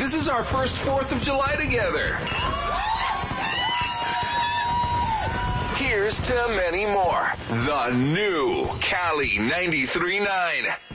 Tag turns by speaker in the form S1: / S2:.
S1: This is our first 4th of July together. Here's to many more. The new Cali 93.9.